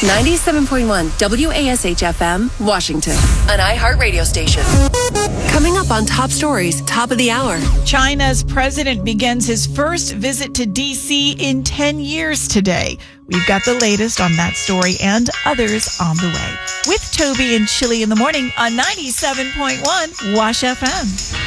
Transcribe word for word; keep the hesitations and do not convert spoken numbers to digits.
ninety-seven point one W A S H F M, Washington, an iHeart radio station. Coming up on Top Stories, top of the hour. China's president begins his first visit to D C in ten years today. We've got the latest on that story and others on the way. With Toby and Chili in the morning on ninety-seven point one Wash F M.